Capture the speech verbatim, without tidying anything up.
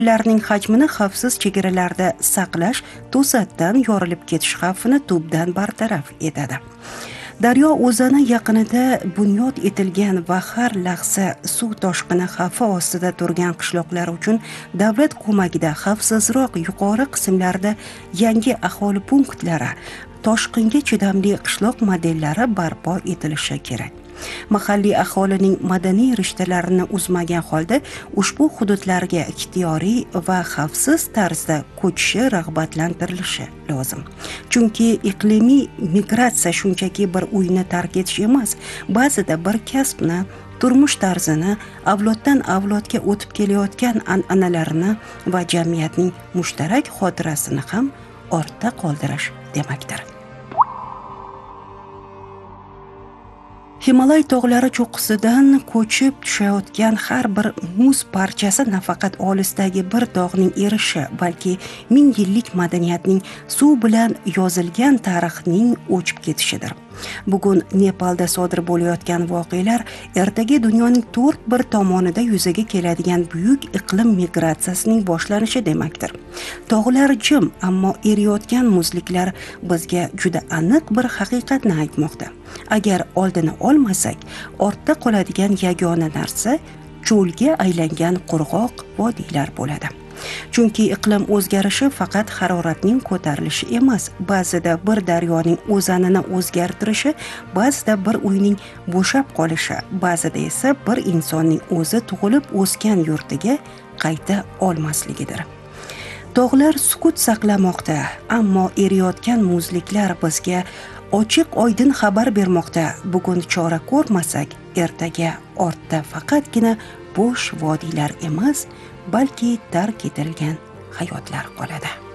ularning hajmini xavfsiz chegaralarda saqlash to'satdan yorilib ketish xavfini tubdan bartaraf etadi. Daryo o'zani yaqinida bunyod etilgan va har lahza suv toshqini xavfi ostida turgan qishloqlar uchun davlat ko'magida xavfsizroq yuqori qismlarda yangi aholi punktlari, toshqinga chidamli qishloq modellari barpo etilishi kerak. Mahalliy aholining madaniy rishtalarini uzmagan holda ushbu hududlarga ixtiyoriy va xavfsiz tarzda ko'chishi rag'batlantirilishi lozim. Chunki iqlimiy migratsiya shunchaki bir uyni tark etish emas, ba'zida bir kasbni, turmush tarzini, avloddan avlodga o'tib kelayotgan an'analarini va jamiyatning mushtarak xotirasini ham ortda qoldirish demakdir. Himolay tog'lari cho'qqisidan ko'chib tushayotgan har bir muz parchasi nafaqat olisdagi bir tog'ning erishi, balki ming yillik madaniyatning suv bilan yozilgan tarixining o'chib ketishidir. Bugun Nepalda sodir bo'layotgan voqealar ertaga dunyoning to'rt bir tomonida yuzaga keladigan buyuk iqlim migratsiyasining boshlanishi demakdir. Tog'lar jim, ammo eriyotgan muzliklar bizga juda aniq bir haqiqatni aytmoqda. Agar oldini olmasak, ortda qoladigan yagona narsa cho'lga aylangan qurg'oq vodiylar bo'ladi. Chunki iqlim o'zgarishi faqat haroratning ko'tarilishi emas, ba'zida bir daryoning o'zanini o'zgartirishi, ba'zida bir uyning bo'shab qolishi, ba'zida esa bir insonning o'zi tug'ilib o'sgan yurtiga qayta olmasligidir. Tog'lar sukut saqlamoqda, ammo eriyotgan muzliklar bizga ochiq oydin xabar bermoqda. Bugun chora ko'rmasak, ertaga ortda faqatgina bo'sh vodiylar emas, balki tark etilgan hayotlar qoladi.